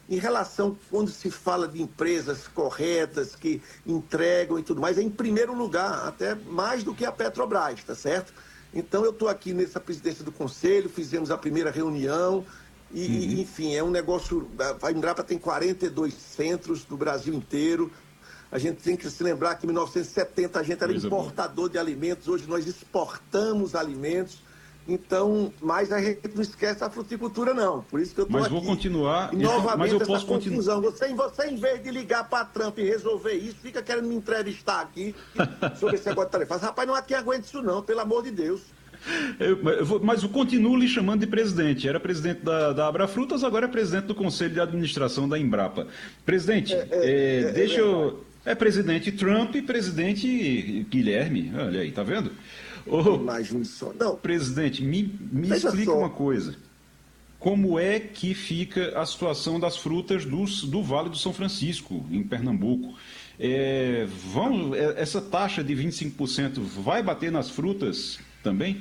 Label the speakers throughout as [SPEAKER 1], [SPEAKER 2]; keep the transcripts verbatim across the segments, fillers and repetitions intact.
[SPEAKER 1] em relação, quando se fala de empresas corretas, que entregam e tudo mais, é em primeiro lugar, até mais do que a Petrobras, tá certo? Então, eu estou aqui nessa presidência do Conselho, fizemos a primeira reunião, e,
[SPEAKER 2] Uhum.
[SPEAKER 1] enfim, é um negócio... A Embrapa tem quarenta e dois centros do Brasil inteiro. A gente tem que se lembrar que em mil novecentos e setenta a gente era
[SPEAKER 2] Coisa boa.
[SPEAKER 1] importador de alimentos, hoje nós exportamos alimentos. Então, mas a gente não esquece a fruticultura, não. Por isso que eu estou
[SPEAKER 2] Mas
[SPEAKER 1] aqui.
[SPEAKER 2] vou continuar.
[SPEAKER 1] E
[SPEAKER 2] Então,
[SPEAKER 1] novamente
[SPEAKER 2] mas eu
[SPEAKER 1] essa
[SPEAKER 2] posso continuar.
[SPEAKER 1] confusão. Você, você, em vez de ligar para Trump e resolver isso, fica querendo me entrevistar aqui sobre esse negócio de tarefas. Rapaz, não há quem aguente isso, não, pelo amor de Deus.
[SPEAKER 2] Eu, eu vou- mas eu continuo lhe chamando de presidente. Era presidente da, da Abrafrutas, agora é presidente do Conselho de Administração da Embrapa. Presidente,
[SPEAKER 1] É, é,
[SPEAKER 2] é,
[SPEAKER 1] é, é
[SPEAKER 2] deixa
[SPEAKER 1] verdade.
[SPEAKER 2] eu. É presidente Trump e presidente Guilherme. Olha aí, tá vendo? Ô,
[SPEAKER 1] Imagine só. Não,
[SPEAKER 2] presidente, me, me
[SPEAKER 1] veja
[SPEAKER 2] explica
[SPEAKER 1] só.
[SPEAKER 2] uma coisa. Como é que fica a situação das frutas dos- do Vale do São Francisco, em Pernambuco? É, vão, é, essa taxa de vinte e cinco por cento vai bater nas frutas também?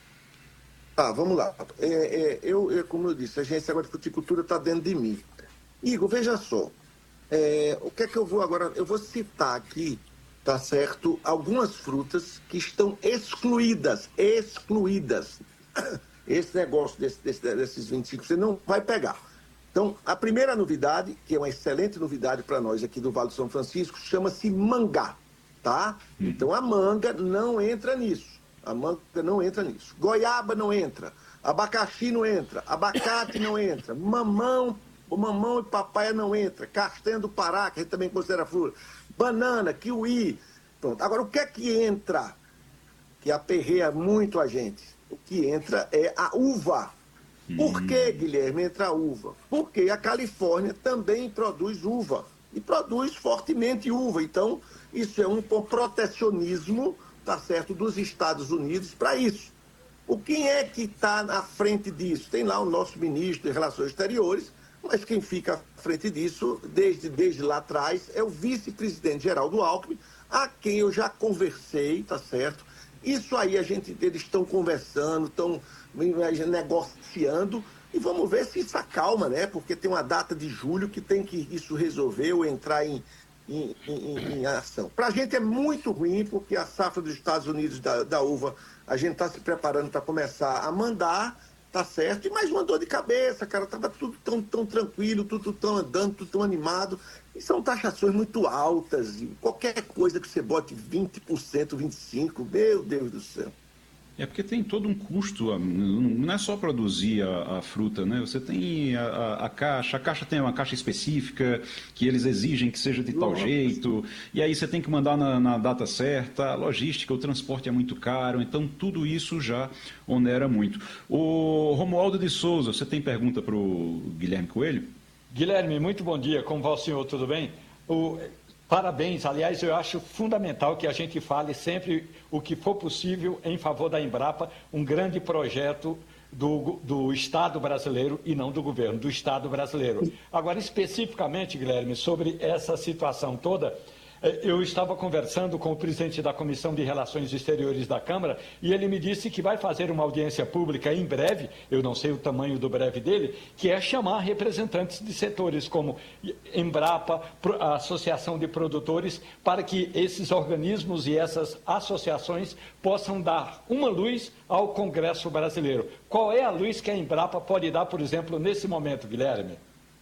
[SPEAKER 1] Tá, vamos lá. É, é, eu, eu, como eu disse, a agência agora de fruticultura está dentro de mim. Igor, veja só. É, o que é que eu vou agora? Eu vou citar aqui, tá certo? Algumas frutas que estão excluídas, excluídas. Esse negócio desse, desse, desses vinte e cinco você não vai pegar. Então, a primeira novidade, que é uma excelente novidade para nós aqui do Vale do São Francisco, chama-se mangá, tá? Então, a manga não entra nisso. A manga não entra nisso. Goiaba não entra. Abacaxi não entra. Abacate não entra. Mamão, o mamão e papaya não entra. Castanha do Pará, que a gente também considera fruta. Banana, kiwi. Pronto. Agora, o que é que entra? Que aperreia muito a gente. O que entra é a uva. Por que, Guilherme, entra a uva? Porque a Califórnia também produz uva. E produz fortemente uva. Então, isso é um protecionismo, tá certo, dos Estados Unidos para isso. O quem é que está à frente disso? Tem lá o nosso ministro de Relações Exteriores, mas quem fica à frente disso, desde, desde lá atrás, é o vice-presidente Geraldo Alckmin, a quem eu já conversei, tá certo? Isso aí a gente, eles estão conversando, estão negociando, e vamos ver se isso acalma, né? Porque tem uma data de julho que tem que isso resolver ou entrar em, em, em, em ação. Para a gente é muito ruim, porque a safra dos Estados Unidos da, da uva, a gente está se preparando para começar a mandar, tá certo? E mais uma dor de cabeça, cara, estava tudo tão, tão tranquilo, tudo tão andando, tudo tão animado. E são taxações muito altas, e qualquer coisa que você bote vinte por cento, vinte e cinco por cento, meu Deus do céu.
[SPEAKER 2] É porque tem todo um custo, ah, não é só produzir a, a fruta, né? Você tem a, a, a caixa, a caixa tem uma caixa específica que eles exigem que seja de tal
[SPEAKER 1] Nossa.
[SPEAKER 2] jeito, e aí você tem que mandar na, na data certa, a logística, o transporte é muito caro, então tudo isso já onera muito. O Romualdo de Souza, você tem pergunta para o Guilherme Coelho?
[SPEAKER 3] Guilherme, muito bom dia. Como vai o senhor? Tudo bem? O... Parabéns. Aliás, eu acho fundamental que a gente fale sempre o que for possível em favor da Embrapa, um grande projeto do, do Estado brasileiro e não do governo, do Estado brasileiro. Agora, especificamente, Guilherme, sobre essa situação toda, eu estava conversando com o presidente da Comissão de Relações Exteriores da Câmara e ele me disse que vai fazer uma audiência pública em breve, eu não sei o tamanho do breve dele, que é chamar representantes de setores como Embrapa, a Associação de Produtores, para que esses organismos e essas associações possam dar uma luz ao Congresso brasileiro. Qual é a luz que a Embrapa pode dar, por exemplo, nesse momento, Guilherme?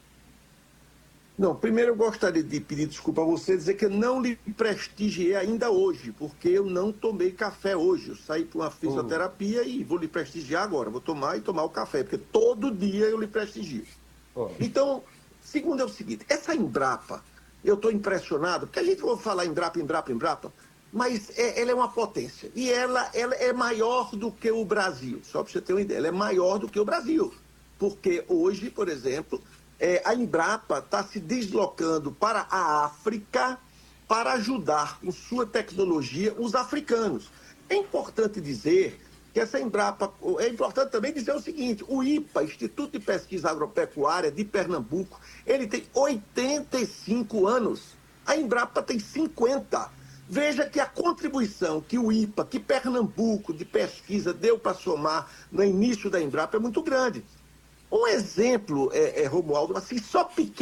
[SPEAKER 1] Não, primeiro eu gostaria de pedir desculpa a você, dizer que eu não lhe prestigiei ainda hoje, porque eu não tomei café hoje. Eu saí para uma fisioterapia oh. e vou lhe prestigiar agora. Vou tomar e tomar o café, porque todo dia eu lhe prestigio. Oh. Então, segundo é o seguinte, essa Embrapa, eu estou impressionado, porque a gente vai falar Embrapa, Embrapa, Embrapa, mas é, ela é uma potência. E ela, ela é maior do que o Brasil. Só para você ter uma ideia, ela é maior do que o Brasil. Porque hoje, por exemplo... É, a Embrapa está se deslocando para a África para ajudar com sua tecnologia os africanos. É importante dizer que essa Embrapa, é importante também dizer o seguinte, o I P A, Instituto de Pesquisa Agropecuária de Pernambuco, ele tem oitenta e cinco anos, a Embrapa tem cinquenta. Veja que a contribuição que o I P A, que Pernambuco de pesquisa deu para somar no início da Embrapa é muito grande. Um exemplo, é, é, Romualdo, assim, só pequeno.